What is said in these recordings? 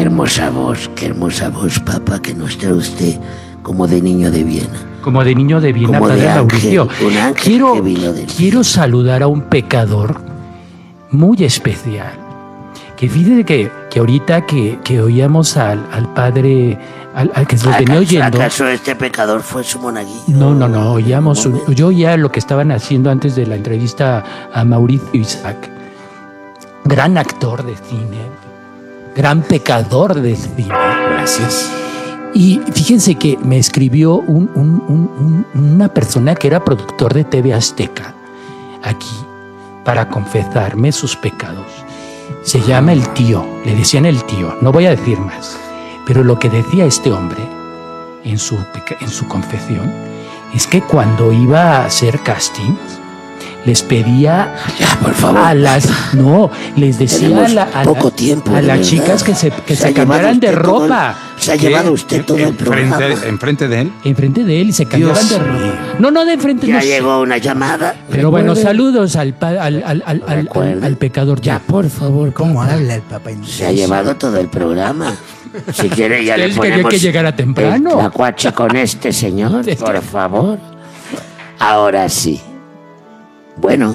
qué hermosa voz, papá, que nos trae usted como de niño de Viena. Como de niño de Viena, Como de padre ángel, Mauricio. un ángel que vino del Quiero saludar a un pecador muy especial. Que fíjate que ahorita que oíamos al padre, al que se lo tenía oyendo. ¿Acaso este pecador fue su monaguillo? No, yo oía lo que estaban haciendo antes de la entrevista a Mauricio Isaac. Gran actor de cine, gran pecador de cine. Gracias. Y fíjense que me escribió una persona que era productor de TV Azteca aquí para confesarme sus pecados. Se llama el tío, le decían el tío, no voy a decir más. Pero lo que decía este hombre en su confesión es que cuando iba a hacer castings les pedía por favor. les decía poco tiempo, a las verdad. chicas que se cambiaran de ropa. Se ha llevado usted todo el programa. ¿Enfrente de él? Enfrente de él y se cambiaban de ropa. No, de enfrente. Ya no sé. llegó una llamada. Pero bueno, saludos al pecador. Ya, por favor, ¿cómo habla el papá? Se ha llevado todo el programa. Si quiere ya le Él quería ponemos que llegara temprano. la cuacha con este señor, por favor. Ahora sí. Bueno.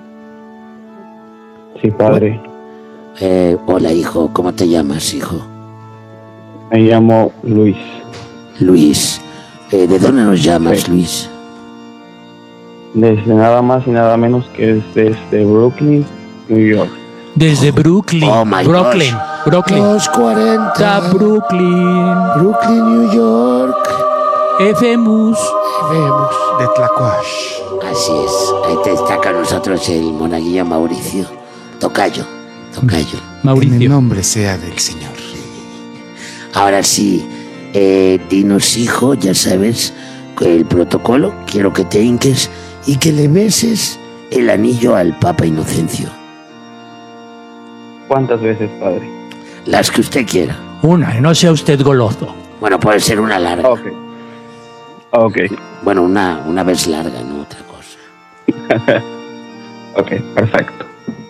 Sí, padre. Hola, hijo. ¿Cómo te llamas, hijo? Me llamo Luis. Luis. ¿De dónde nos llamas, Sí. Luis? Desde nada más y nada menos que desde Brooklyn, New York. Desde Brooklyn. Oh, my Brooklyn. gosh. Brooklyn. 240. Brooklyn. Brooklyn, New York. FEMUS. Vemos. De Tlacuash. Así es. Ahí te está con nosotros el monaguillo Mauricio. Tocayo. En el Mauricio. nombre sea del Señor. Ahora sí, dinos, hijo, ya sabes el protocolo. Quiero que te hinques y que le beses el anillo al Papa Inocencio. ¿Cuántas veces, padre? Las que usted quiera. Una, no sea usted goloso. Bueno, puede ser una larga. Ok. Bueno, una vez larga, no otra cosa. Ok, perfecto.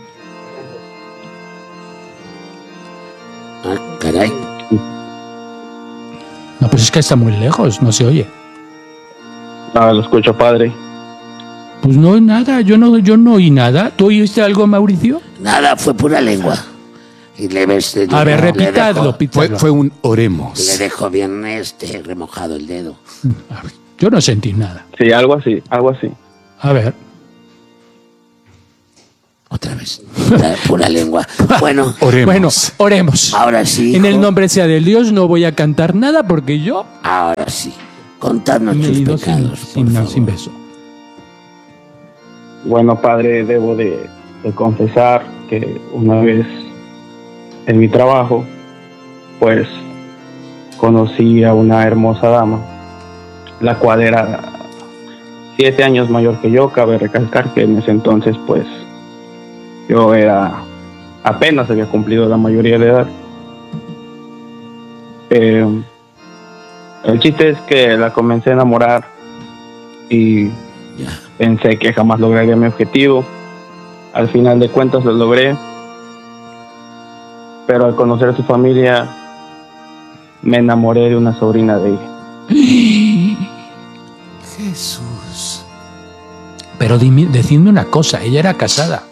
Ah, caray. No, pues es que está muy lejos, no se oye. No, lo escucho, padre. Pues no hay nada, yo no oí nada. ¿Tú oíste algo, Mauricio? Nada, fue pura lengua. Y le ves. A ver, repitadlo. Fue un oremos. Le dejo bien remojado el dedo. A ver, yo no sentí nada. Sí, algo así. A ver. Otra vez. Pura lengua. Bueno, Oremos. ahora sí. En hijo. el nombre sea del Dios no voy a cantar nada porque yo Ahora sí. Contadnos me he tus ido pecados, sin beso. Bueno, padre, debo de confesar que una vez en mi trabajo, pues conocí a una hermosa dama, la cual era 7 años mayor que yo. Cabe recalcar que en ese entonces, pues, yo apenas había cumplido la mayoría de edad. El chiste es que la comencé a enamorar y Ya. pensé que jamás lograría mi objetivo. Al final de cuentas lo logré, pero al conocer a su familia me enamoré de una sobrina de ella. Jesús. Pero decidme una cosa, ella era casada.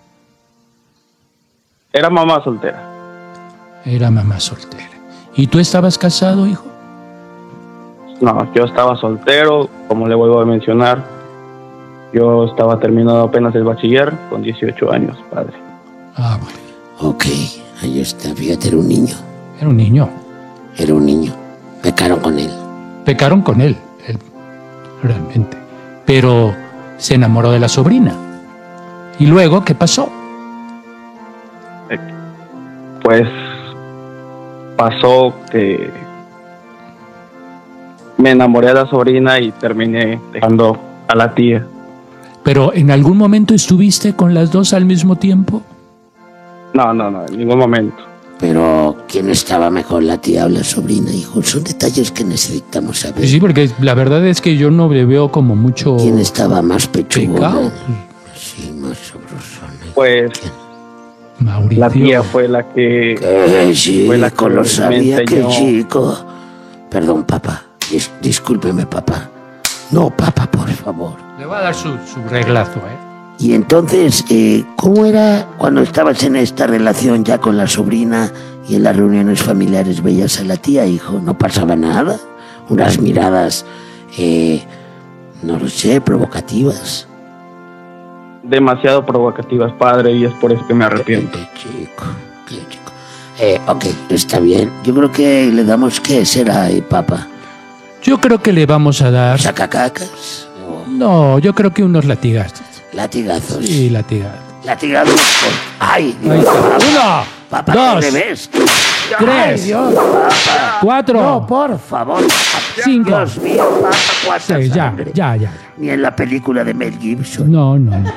Era mamá soltera. Era mamá soltera. ¿Y tú estabas casado, hijo? No, yo estaba soltero, como le vuelvo a mencionar. Yo estaba terminando apenas el bachiller con 18 años, padre. Ah, bueno. Ok, ahí está. Fíjate, era un niño. Era un niño. Era un niño. Pecaron con él. Pecaron con él, realmente. Pero se enamoró de la sobrina. ¿Y luego qué pasó? Pues pasó que me enamoré de la sobrina y terminé dejando a la tía. ¿Pero en algún momento estuviste con las dos al mismo tiempo? No, en ningún momento. Pero, ¿quién estaba mejor, la tía o la sobrina, hijo? Son detalles que necesitamos saber. Sí, porque la verdad es que yo no le veo como mucho ¿Quién estaba más pechugona? pecado. Sí, más sabrosona. Pues Mauricio. La tía fue la que... Que Fue la que chico, lo me sabía que enseñó. chico. Perdón, papá. Discúlpeme, papá. No, papá, por favor. Le va a dar su reglazo, ¿eh? Y entonces, ¿cómo era cuando estabas en esta relación ya con la sobrina y en las reuniones familiares veías a la tía, hijo? ¿No pasaba nada? Unas miradas, no lo sé, provocativas. Demasiado provocativas, padre, y es por eso que me arrepiento. Qué chico, qué chico. Ok, está bien. Yo creo que le damos, ¿qué será, papá? Yo creo que le vamos a dar... ¿Sacacacas? ¿O No, yo creo que unos latigazos. latigazos? Sí, latigazos. Latigazos por... ¡Ay, Ahí Dios! está. Papá, Uno, papá, dos, ¿qué ves? tres, Dios. cuatro, No, por Por favor, cinco, Dios mío, papá, cuánta seis, ya, sangre. ya. Ni en la película de Mel Gibson. No.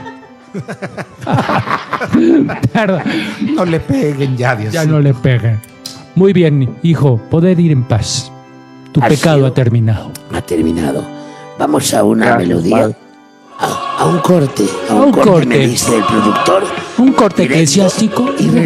Perdón, No le peguen ya, Dios. ya no le peguen. Muy bien, hijo, poder ir en paz. Tu Ha pecado sido- ha terminado. Ha terminado. Vamos a una Gracias, melodía. padre. A un corte. A un corte, me dice el productor. Un corte Directo eclesiástico y